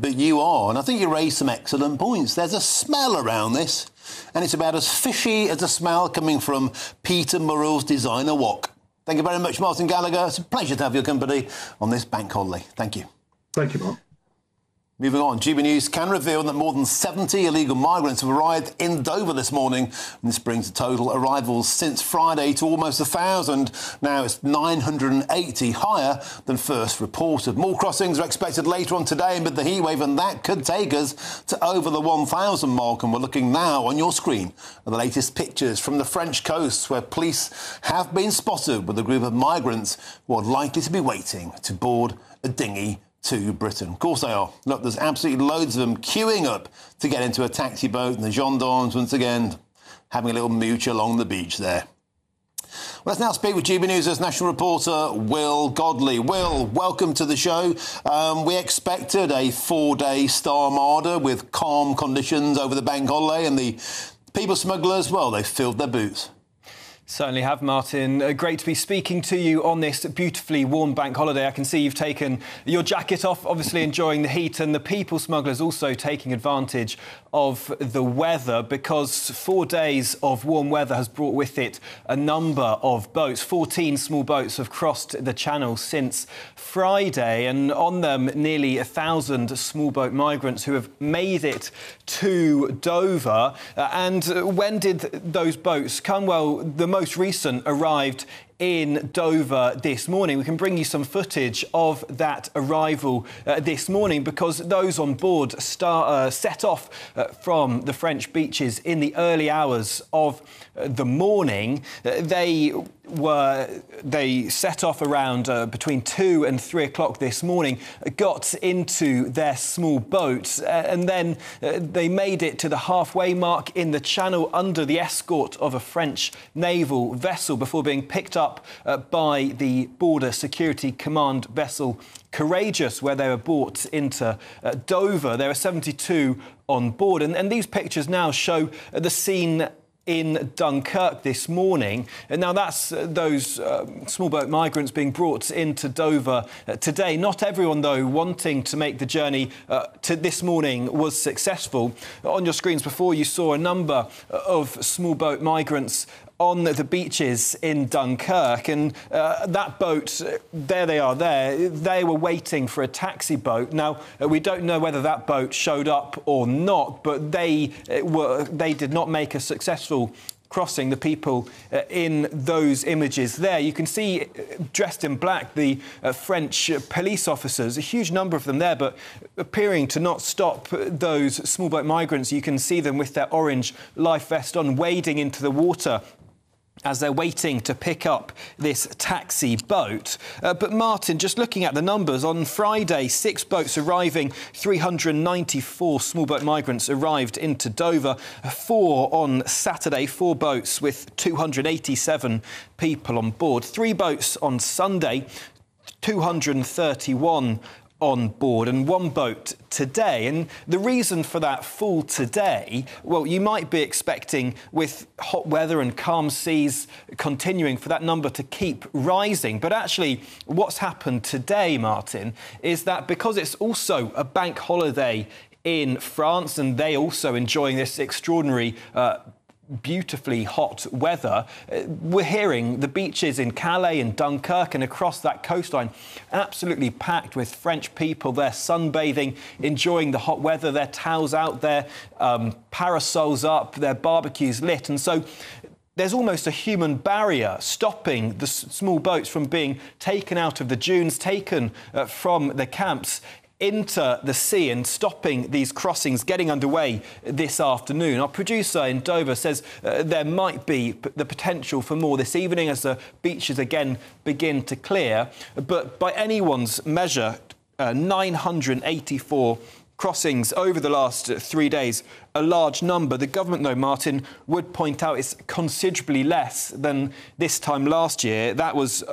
but you are. And I think you raised some excellent points. There's a smell around this, and it's about as fishy as the smell coming from Peter Murrell's designer wok. Thank you very much, Martin Gallagher. It's a pleasure to have your company on this bank holiday. Thank you. Thank you, Mark. Moving on, GB News can reveal that more than 70 illegal migrants have arrived in Dover this morning. And this brings the total arrivals since Friday to almost 1,000. Now it's 980, higher than first reported. More crossings are expected later on today amid the heatwave, and that could take us to over the 1,000 mark. And we're looking now on your screen at the latest pictures from the French coast, where police have been spotted with a group of migrants who are likely to be waiting to board a dinghy to Britain. Of course they are. Look, there's absolutely loads of them queuing up to get into a taxi boat, and the gendarmes, once again, having a little mooch along the beach there. Well, let's now speak with GB News' national reporter, Will Godley. Will, welcome to the show. We expected a 4-day Star Armada with calm conditions over the bank holiday, and the people smugglers, well, they filled their boots. Certainly have, Martin. Great to be speaking to you on this beautifully warm bank holiday. I can see you've taken your jacket off, obviously enjoying the heat, and the people smugglers also taking advantage of the weather, because 4 days of warm weather has brought with it a number of boats. 14 small boats have crossed the channel since Friday, and on them nearly 1,000 small boat migrants who have made it to Dover. And when did those boats come? Well, the most recent arrived in Dover this morning. We can bring you some footage of that arrival this morning, because those on board set off from the French beaches in the early hours of the morning. They set off around between 2 and 3 o'clock this morning, got into their small boats, and then they made it to the halfway mark in the channel under the escort of a French naval vessel before being picked up by the Border Security Command vessel Courageous, where they were brought into Dover. There are 72 on board, and these pictures now show the scene in Dunkirk this morning. And now that's those small boat migrants being brought into Dover today. Not everyone, though, wanting to make the journey to this morning was successful. On your screens before, you saw a number of small boat migrants on the beaches in Dunkirk, and that boat, there they are there. They were waiting for a taxi boat. Now, we don't know whether that boat showed up or not, but they did not make a successful crossing. The people in those images there, you can see dressed in black the French police officers, a huge number of them there, but appearing to not stop those small boat migrants. You can see them with their orange life vest on, wading into the water as they're waiting to pick up this taxi boat. But Martin, just looking at the numbers, on Friday, 6 boats arriving, 394 small boat migrants arrived into Dover. 4 on Saturday, 4 boats with 287 people on board. 3 boats on Sunday, 231 on board, and 1 boat today. And the reason for that full today, well, you might be expecting, with hot weather and calm seas continuing, for that number to keep rising. But actually, what's happened today, Martin, is that because it's also a bank holiday in France, and they also enjoying this extraordinary beautifully hot weather, we're hearing the beaches in Calais and Dunkirk and across that coastline absolutely packed with French people. They're sunbathing, enjoying the hot weather, their towels out there, parasols up, their barbecues lit. And so there's almost a human barrier stopping the small boats from being taken out of the dunes, taken from the camps into the sea, and stopping these crossings getting underway this afternoon. Our producer in Dover says there might be the potential for more this evening as the beaches again begin to clear. But by anyone's measure, 984 crossings over the last 3 days, a large number. The government, though, Martin, would point out it's considerably less than this time last year. That was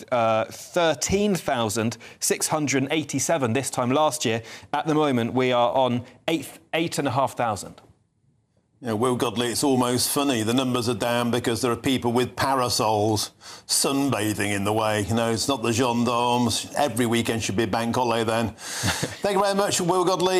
13,687 this time last year. At the moment, we are on 8,500. You know, Will Godley, it's almost funny. The numbers are down because there are people with parasols sunbathing in the way. You know, it's not the gendarmes. Every weekend should be a bank holiday then. Thank you very much, Will Godley.